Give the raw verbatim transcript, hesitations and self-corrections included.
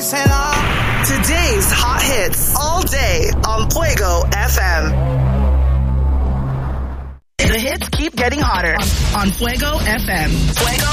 Today's hot hits all day on Fuego F M. The hits keep getting hotter on Fuego F M. Fuego